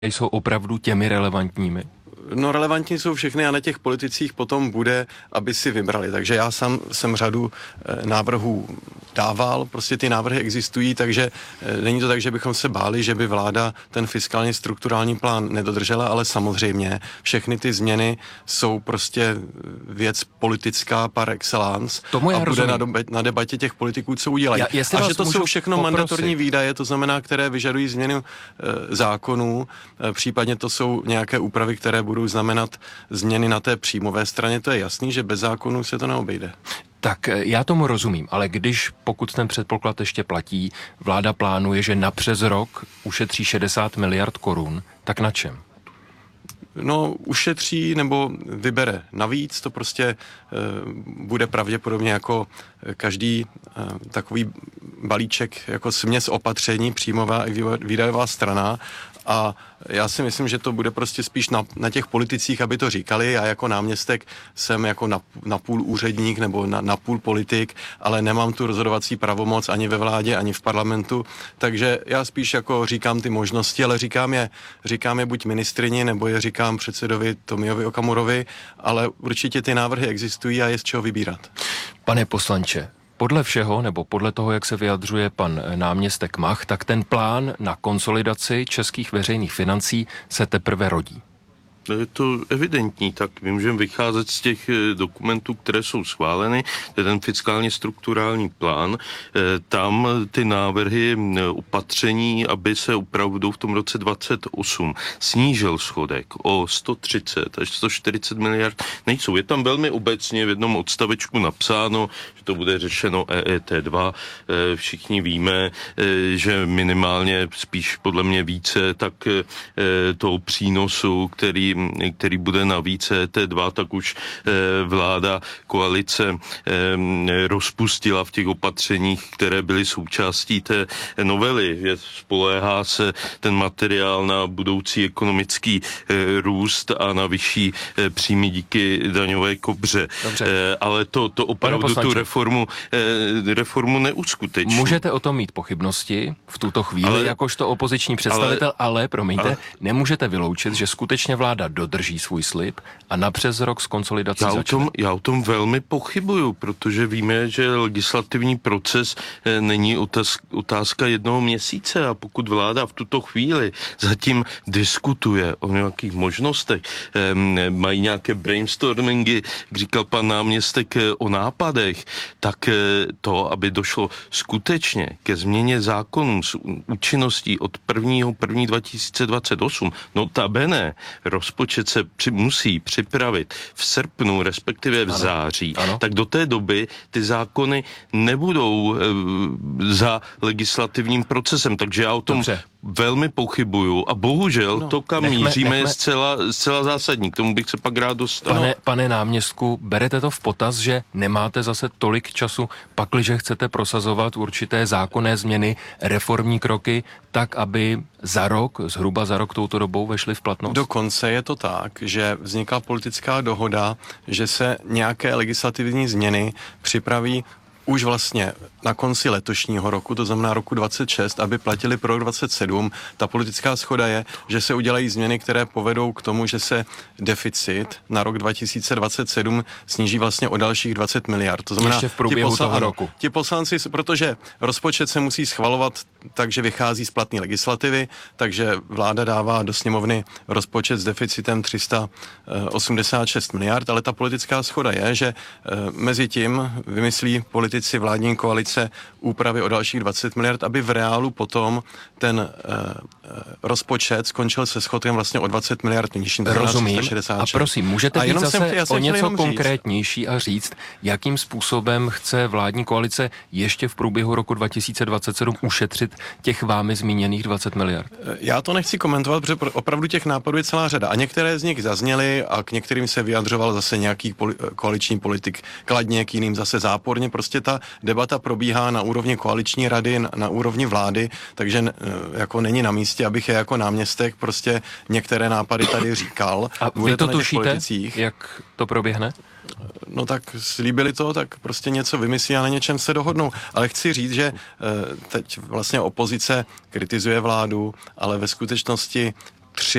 jsou opravdu těmi relevantními? No, relevantní jsou všechny a na těch politicích potom bude, aby si vybrali. Takže já sám jsem řadu návrhů dával, prostě ty návrhy existují, takže není to tak, že bychom se báli, že by vláda ten fiskálně strukturální plán nedodržela, ale samozřejmě všechny ty změny jsou prostě věc politická par excellence Tomu já a bude rozumím. na debatě těch politiků, co udělají. A že to jsou všechno mandatorní výdaje, to znamená, které vyžadují změnu zákonů, případně to jsou nějaké úpravy, které budou znamenat změny na té příjmové straně, to je jasný, že bez zákonů se to neobejde. Tak já tomu rozumím, ale pokud ten předpoklad ještě platí, vláda plánuje, že napřes rok ušetří 60 miliard korun, tak na čem? No, ušetří nebo vybere navíc, to prostě bude pravděpodobně jako každý takový balíček, jako směs opatření, příjmová i výdajová strana. A já si myslím, že to bude prostě spíš na těch politicích, aby to říkali. Já jako náměstek jsem jako na půl úředník nebo na půl politik, ale nemám tu rozhodovací pravomoc ani ve vládě, ani v parlamentu. Takže já spíš jako říkám ty možnosti, ale říkám je buď ministrini, nebo je říkám předsedovi Tomiovi Okamurovi, ale určitě ty návrhy existují a je z čeho vybírat. Pane poslanče, podle všeho, nebo podle toho, jak se vyjadřuje pan náměstek Mach, tak ten plán na konsolidaci českých veřejných financí se teprve rodí. Je to evidentní, tak my můžeme vycházet z těch dokumentů, které jsou schváleny, to je ten fiskálně strukturální plán, tam ty návrhy opatření, aby se opravdu v tom roce 28 snížil schodek o 130 až 140 miliard, nejsou. Je tam velmi obecně v jednom odstavečku napsáno, že to bude řešeno EET2, všichni víme, že minimálně spíš podle mě více, tak toho přínosu, který bude navíc T2, tak už vláda, koalice rozpustila v těch opatřeních, které byly součástí té novely. Spoléhá se ten materiál na budoucí ekonomický růst a na vyšší příjmy díky daňové kobře. Ale to opravdu tu reformu neuskuteční. Můžete o tom mít pochybnosti v tuto chvíli, jakožto opoziční představitel, ale promiňte, nemůžete vyloučit, že skutečně vláda dodrží svůj slib a napřes rok s konsolidací začne. Já o tom velmi pochybuju, protože víme, že legislativní proces není otázka jednoho měsíce a pokud vláda v tuto chvíli zatím diskutuje o nějakých možnostech, mají nějaké brainstormingy, jak říkal pan náměstek, o nápadech, tak to, aby došlo skutečně ke změně zákonů s účinností od 1.1.2028, notabene rozpočet se musí připravit v srpnu, respektive v září, tak do té doby ty zákony nebudou za legislativním procesem. Takže já o tom velmi pochybuju a bohužel to, kam míříme, je zcela zásadní. K tomu bych se pak rád dostal. Pane náměstku, berete to v potaz, že nemáte zase tolik času, pakliže chcete prosazovat určité zákonné změny, reformní kroky, tak, aby zhruba za rok touto dobou vešly v platnost? Dokonce je to tak, že vznikla politická dohoda, že se nějaké legislativní změny připraví už vlastně na konci letošního roku, to znamená roku 26, aby platili pro rok 27. Ta politická shoda je, že se udělají změny, které povedou k tomu, že se deficit na rok 2027 sníží vlastně o dalších 20 miliard. To znamená, ještě v průběhu toho roku. Ti poslanci, protože rozpočet se musí schvalovat, takže vychází z platné legislativy, takže vláda dává do sněmovny rozpočet s deficitem 386 miliard, ale ta politická shoda je, že mezi tím vymyslí politici vládní koalice úpravy o dalších 20 miliard, aby v reálu potom ten rozpočet skončil se schodkem vlastně o 20 miliard nižším. Rozumím. A prosím, můžete být zase o něco konkrétnější a říct, jakým způsobem chce vládní koalice ještě v průběhu roku 2027 ušetřit těch vámi zmíněných 20 miliard? Já to nechci komentovat, protože opravdu těch nápadů je celá řada. A některé z nich zazněly a k některým se vyjadřoval zase nějaký koaliční politik kladně, k jiným zase záporně. Prostě ta debata probíhá na úrovni koaliční rady, na úrovni vlády, takže jako není na místě, abych je jako náměstek prostě některé nápady tady říkal. A vy to tušíte, jak to proběhne? No tak slíbili to, tak prostě něco vymyslí a na něčem se dohodnou. Ale chci říct, že teď vlastně opozice kritizuje vládu, ale ve skutečnosti